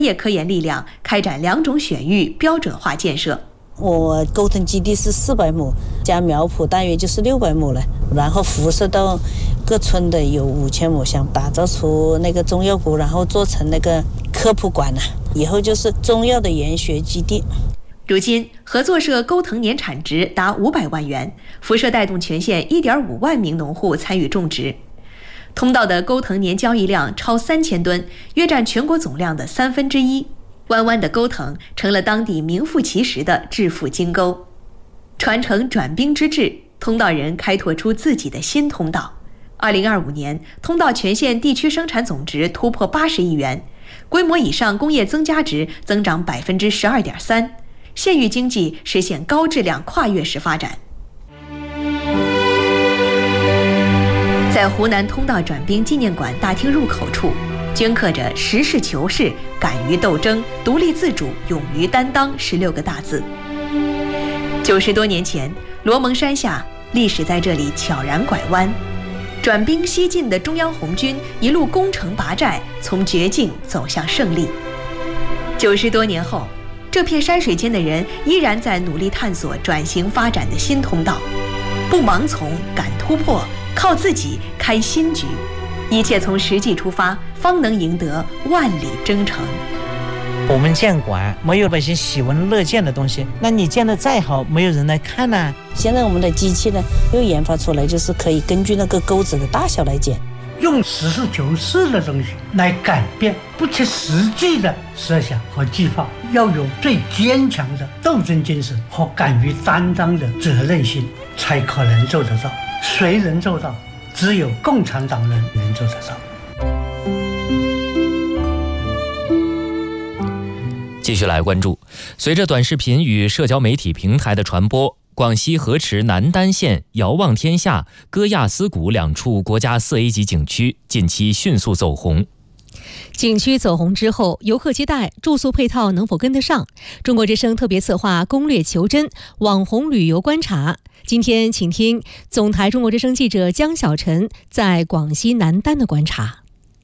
业科研力量开展2种选域标准化建设。 我沟藤基地是400亩，加苗圃大约就是600亩了，然后辐射到各村的有5000亩，想打造出那个中药谷，然后做成那个科普馆以后就是中药的研学基地。 如今，合作社沟藤年产值达500万元，辐射带动全县1.5万名农户参与种植。通道的沟藤年交易量超3000吨，约占全国总量的1/3。弯弯的沟藤成了当地名副其实的致富金钩。传承转兵之志，通道人开拓出自己的新通道。2025年，通道全县地区生产总值突破80亿元，规模以上工业增加值增长12.3%，县域经济实现高质量跨越式发展。在湖南通道转兵纪念馆大厅入口处，镌刻着实事求是、敢于斗争、独立自主、勇于担当16个大字。90多年前，罗蒙山下，历史在这里悄然拐弯。转兵西进的中央红军一路攻城拔寨，从绝境走向胜利。90多年后，这片山水间的人依然在努力探索转型发展的新通道，不盲从，敢突破，靠自己开新局。一切从实际出发，方能赢得万里征程。 我们建馆没有那些喜闻乐见的东西，那你建得再好，没有人来看呢。 现在我们的机器呢，又研发出来，就是可以根据那个钩子的大小来剪， 用实事求是的东西来改变不切实际的设想和计划，要有最坚强的斗争精神和敢于担当的责任心，才可能做得到。谁能做到？只有共产党人能做得到。 继续来关注，随着短视频与社交媒体平台的传播，广西河池南丹县遥望天下、戈亚斯谷2处国家4A 级景区近期迅速走红。 景区走红之后，游客接待、住宿配套能否跟得上？中国之声特别策划攻略求真，网红旅游观察。今天请听总台中国之声记者江小晨在广西南丹的观察。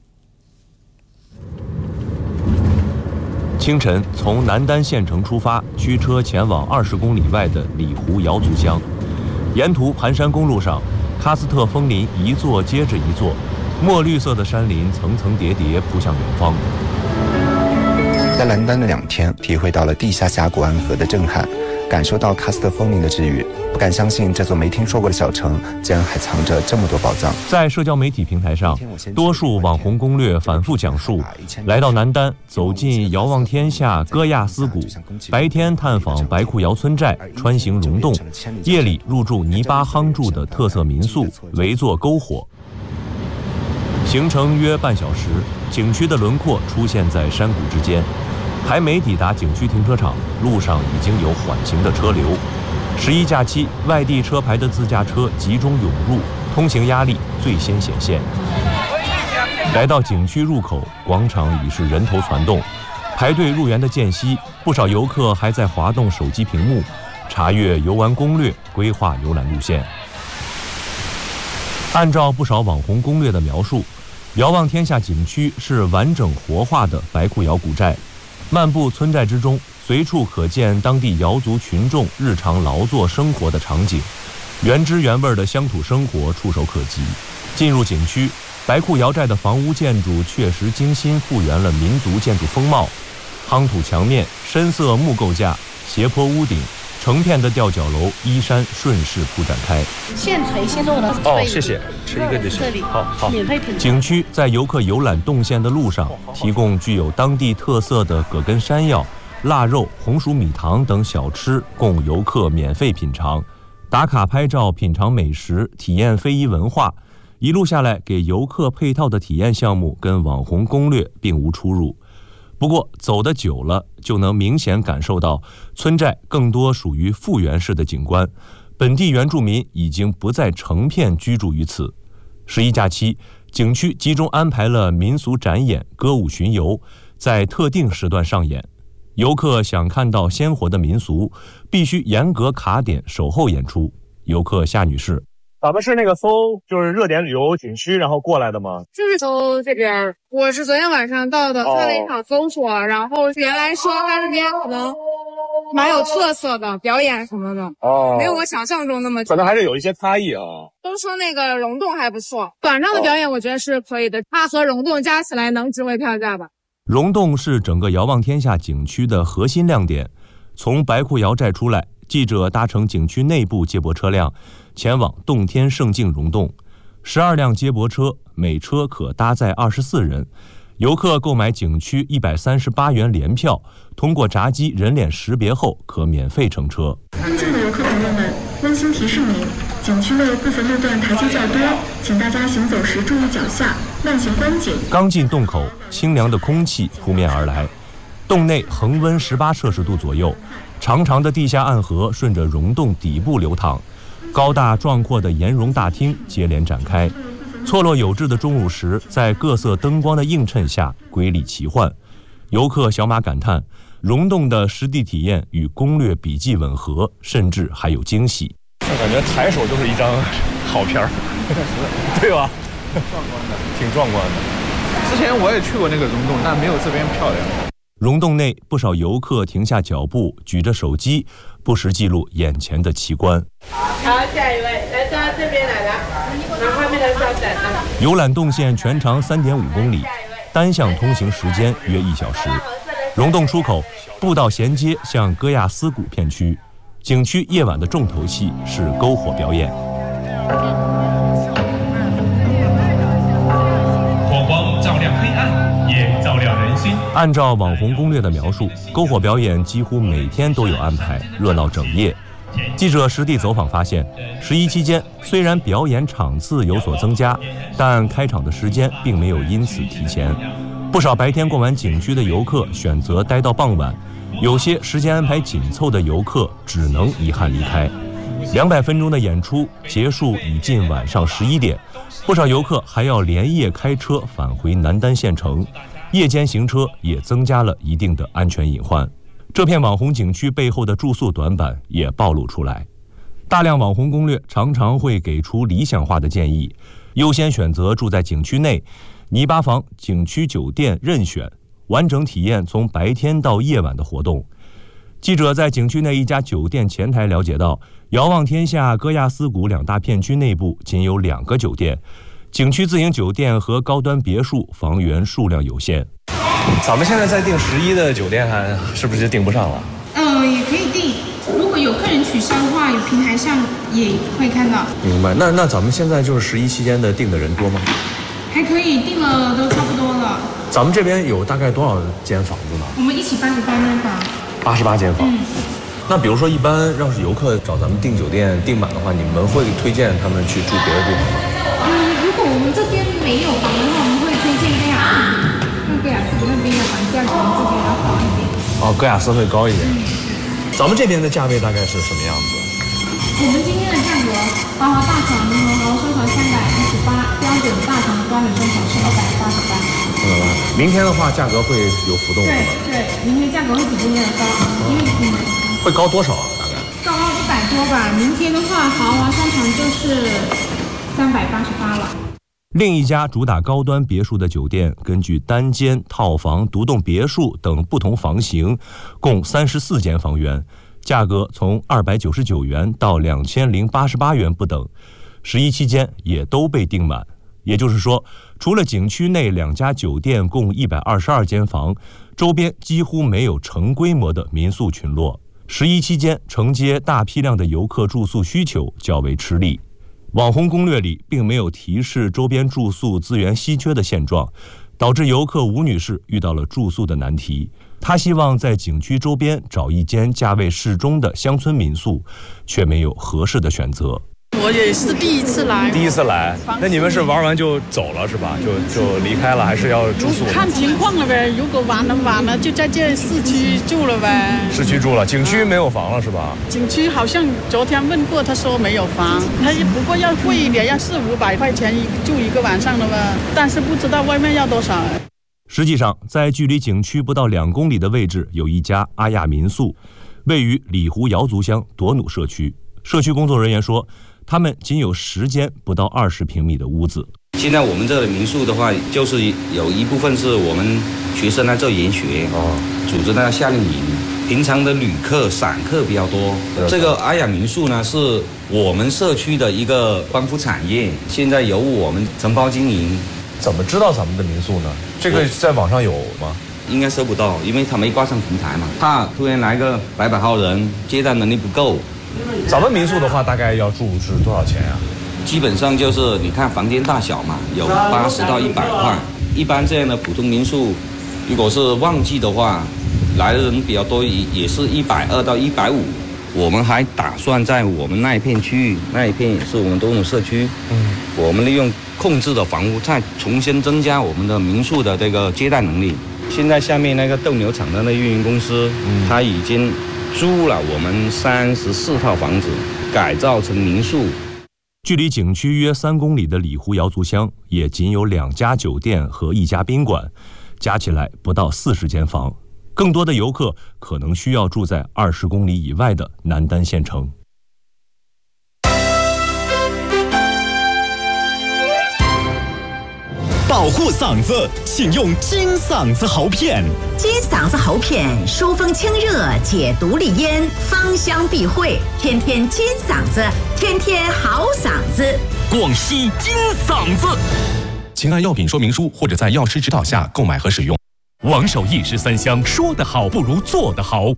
清晨从南丹县城出发，驱车前往20公里外的里湖瑶族乡。沿途盘山公路上，喀斯特枫林一座接着一座，墨绿色的山林层层叠叠铺向远方。 在南丹的2天，体会到了地下峡谷安河的震撼，感受到喀斯特枫林的治愈，不敢相信这座没听说过的小城竟然还藏着这么多宝藏。 在社交媒体平台上，多数网红攻略反复讲述，来到南丹，走进遥望天下戈亚斯谷，白天探访白库瑶村寨，穿行溶洞，夜里入住泥巴夯筑的特色民宿，围坐篝火。行程约半小时，景区的轮廓出现在山谷之间。还没抵达景区停车场，路上已经有缓行的车流。11假期，外地车牌的自驾车集中涌入，通行压力最先显现。来到景区入口，广场已是人头攒动，排队入园的间隙，不少游客还在滑动手机屏幕，查阅游玩攻略，规划游览路线。按照不少网红攻略的描述，遥望天下景区是完整活化的白库瑶古寨。漫步村寨之中，随处可见当地瑶族群众日常劳作生活的场景，原汁原味的乡土生活触手可及。进入景区，白库瑶寨的房屋建筑确实精心复原了民族建筑风貌，夯土墙面、深色木构架、斜坡屋顶，成片的吊脚楼依山顺势铺展开。 现锤现做的。 哦，谢谢，吃一个就行。好，免费品尝。景区在游客游览动线的路上，提供具有当地特色的葛根山药、腊肉、红薯米糖等小吃，供游客免费品尝。打卡拍照、品尝美食、体验非遗文化，一路下来给游客配套的体验项目跟网红攻略并无出入。不过走得久了，就能明显感受到村寨更多属于复原式的景观，本地原住民已经不再成片居住于此。11假期，景区集中安排了民俗展演、歌舞巡游，在特定时段上演。游客想看到鲜活的民俗，必须严格卡点守候演出。游客夏女士， 咱们是那个搜就是热点旅游景区然后过来的吗？ 就是搜这边，我是昨天晚上到的，做了一场搜索，然后原来说他这边可能蛮有特色的表演什么的，没有我想象中那么， 可能还是有一些差异啊。 都说那个溶洞还不错，晚上的表演我觉得是可以的，它和溶洞加起来能值回票价吧。 溶洞是整个遥望天下景区的核心亮点。从白库瑶寨出来，记者搭乘景区内部接驳车辆前往洞天胜境溶洞，12辆接驳车，每车可搭载24人。游客购买景区138元联票，通过闸机人脸识别后可免费乘车。 安静的游客朋友们，温馨提示您，景区内部分路段台阶较多，请大家行走时注意脚下，慢行观景。 刚进洞口，清凉的空气扑面而来，洞内恒温18摄氏度左右，长长的地下暗河顺着溶洞底部流淌，高大壮阔的岩溶大厅接连展开。错落有致的钟乳石在各色灯光的映衬下瑰丽奇幻，游客小马感叹，溶洞的实地体验与攻略笔记吻合，甚至还有惊喜。 我感觉抬手就是一张好片儿，对吧？ 壮观的， 挺壮观的。 之前我也去过那个溶洞，但没有这边漂亮。 溶洞内不少游客停下脚步，举着手机，不时记录眼前的奇观。 好，下一位，来到这边来了，然后后面的稍等。 游览洞线全长3.5公里，单向通行时间约1小时。溶洞出口，步道衔接向戈亚斯谷片区。景区夜晚的重头戏是篝火表演。 火光照亮黑暗，也照亮人心。 按照网红攻略的描述，篝火表演几乎每天都有安排，热闹整夜。记者实地走访发现，11期间虽然表演场次有所增加，但开场的时间并没有因此提前。不少白天逛完景区的游客选择待到傍晚，有些时间安排紧凑的游客只能遗憾离开。200分钟的演出结束已近晚上11点，不少游客还要连夜开车返回南丹县城，夜间行车也增加了一定的安全隐患。这片网红景区背后的住宿短板也暴露出来。大量网红攻略常常会给出理想化的建议，优先选择住在景区内，泥巴房、景区酒店任选，完整体验从白天到夜晚的活动。记者在景区内一家酒店前台了解到，遥望天下、戈亚斯谷2大片区内部仅有2个酒店，景区自营酒店和高端别墅房源数量有限。 咱们现在在订11的酒店，是不是就订不上了？ 也可以订，如果有客人取消的话，有平台上也会看到。 明白。那咱们现在就是11期间的订的人多吗？ 还可以，订了都差不多了。 咱们这边有大概多少间房子呢？ 我们一起88间房。 88间房。那比如说，一般要是游客找咱们订酒店订满的话，你们会推荐他们去住别的地方吗？ 如果我们这边没有房的话，我们会推荐戈亚斯，因为戈亚斯那边的房价可能这边要高一点。 戈亚斯会高一点。咱们这边的价位大概是什么样子？ 我们今天的价格，豪华大床和豪华双床328，标准大床和标准双床是288。 明天的话，价格会有浮动。 对，明天价格会比今天的高，因为会高多少啊？大概高100多吧。明天的话，豪华双床就是388了。 另一家主打高端别墅的酒店，根据单间、套房、独栋别墅等不同房型，共34间房源，价格从299元到2088元不等，11期间也都被订满。也就是说，除了景区内2家酒店共122间房，周边几乎没有成规模的民宿群落。11期间承接大批量的游客住宿需求较为吃力。网红攻略里并没有提示周边住宿资源稀缺的现状，导致游客吴女士遇到了住宿的难题。她希望在景区周边找一间价位适中的乡村民宿，却没有合适的选择。 我也是第一次来。 那你们是玩完就走了是吧？就离开了，还是要住宿？ 看情况了呗，如果晚了就在这市区住了呗。 市区住了，景区没有房了是吧？ 景区好像昨天问过，他说没有房，他不过要贵一点，要400-500块钱住一个晚上了吧，但是不知道外面要多少。 实际上，在距离景区不到2公里的位置，有一家阿亚民宿，位于里湖瑶族乡朵努社区。社区工作人员说， 他们仅有10间不到20平米的屋子。 现在我们这里民宿的话，就是有一部分是我们学生来做研学，组织那个夏令营。平常的旅客、散客比较多。这个阿养民宿呢，是我们社区的一个光伏产业，现在由我们承包经营。 怎么知道咱们的民宿呢？这个在网上有吗？ 应该搜不到，因为他没挂上平台嘛，怕突然来个100号人，接待能力不够。 咱们民宿的话，大概要住是多少钱呀？ 基本上就是你看房间大小嘛，有80到100块。一般这样的普通民宿，如果是旺季的话，来的人比较多，也是120到150。我们还打算在我们那一片区域，那一片也是我们东涌社区，我们利用控制的房屋，再重新增加我们的民宿的这个接待能力。现在下面那个斗牛场的那运营公司，他已经租了我们34套房子，改造成民宿。 距离景区约3公里的里湖瑶族乡，也仅有2家酒店和1家宾馆，加起来不到40间房。更多的游客可能需要住在20公里以外的南丹县城。 保护嗓子，请用金嗓子喉片。 金嗓子喉片疏风清热，解毒利咽，芳香避秽，天天金嗓子，天天好嗓子。 广西金嗓子， 请按药品说明书或者在药师指导下购买和使用。 王守义13香，说得好不如做得好。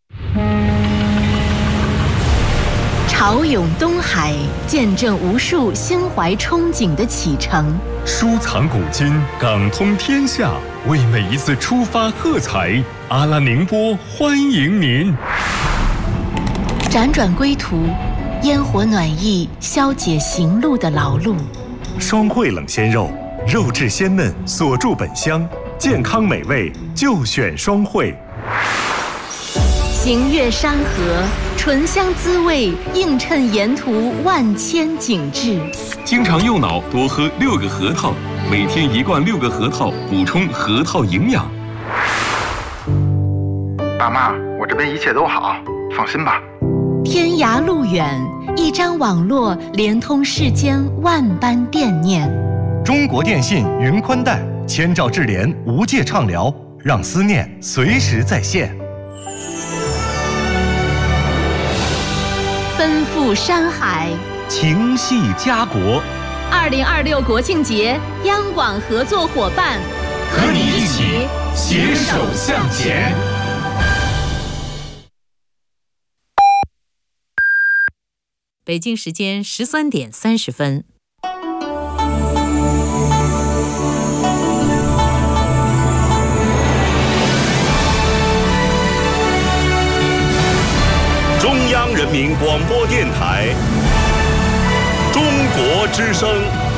潮涌东海，见证无数心怀憧憬的启程。 收藏古今，港通天下，为每一次出发喝彩。阿拉宁波欢迎您。 辗转归途，烟火暖意消解行路的劳碌。 双汇冷鲜肉，肉质鲜嫩，锁住本香，健康美味就选双汇。 行越山河，醇香滋味映衬沿途万千景致。 经常用脑，多喝6个核桃，每天1罐6个核桃，补充核桃营养。 爸妈，我这边一切都好，放心吧。 天涯路远，一张网络连通世间万般惦念。 中国电信云宽带，千兆智联无界畅聊，让思念随时在线。 奔赴山海， 情系家国。 2026国庆节，央广合作伙伴， 和你一起携手向前。 北京时间13点30分。 中央人民广播电台，中国之声。